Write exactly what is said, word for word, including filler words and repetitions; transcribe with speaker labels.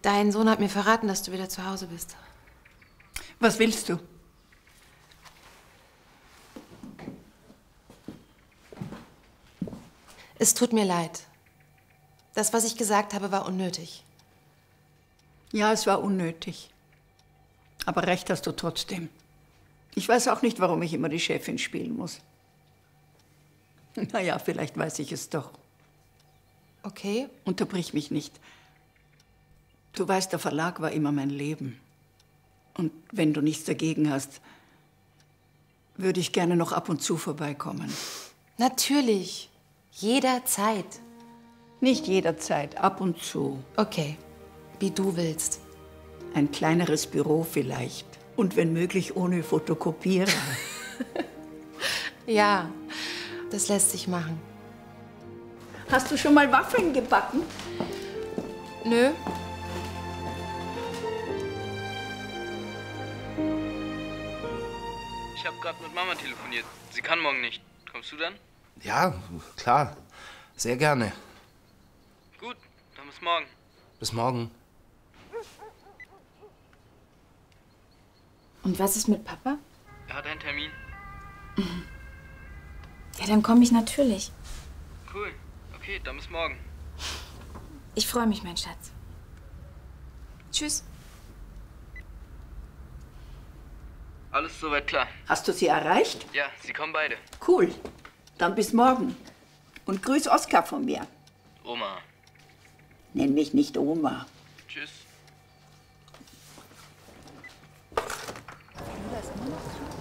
Speaker 1: Dein Sohn hat mir verraten, dass du wieder zu Hause bist.
Speaker 2: Was willst du?
Speaker 1: Es tut mir leid. Das, was ich gesagt habe, war unnötig.
Speaker 2: Ja, es war unnötig. Aber recht hast du trotzdem. Ich weiß auch nicht, warum ich immer die Chefin spielen muss. Na ja, vielleicht weiß ich es doch.
Speaker 1: Okay.
Speaker 2: Unterbrich mich nicht. Du weißt, der Verlag war immer mein Leben. Und wenn du nichts dagegen hast, würde ich gerne noch ab und zu vorbeikommen.
Speaker 1: Natürlich. Jederzeit.
Speaker 2: Nicht jederzeit, ab und zu.
Speaker 1: Okay. Wie du willst.
Speaker 2: Ein kleineres Büro vielleicht. Und wenn möglich ohne Fotokopierer.
Speaker 1: Ja, das lässt sich machen.
Speaker 2: Hast du schon mal Waffeln gebacken?
Speaker 1: Nö.
Speaker 3: Ich habe gerade mit Mama telefoniert. Sie kann morgen nicht. Kommst du dann?
Speaker 4: Ja, klar. Sehr gerne.
Speaker 3: Gut, dann bis morgen.
Speaker 4: Bis morgen.
Speaker 5: Und was ist mit Papa?
Speaker 3: Er hat einen Termin.
Speaker 5: Ja, dann komme ich natürlich.
Speaker 3: Cool. Okay, dann bis morgen.
Speaker 5: Ich freue mich, mein Schatz. Tschüss.
Speaker 3: Alles soweit klar.
Speaker 2: Hast du sie erreicht?
Speaker 3: Ja, sie kommen beide.
Speaker 2: Cool. Dann bis morgen. Und grüß Oskar von mir.
Speaker 3: Oma.
Speaker 2: Nenn mich nicht Oma.
Speaker 3: Tschüss.
Speaker 2: Das immer noch zu?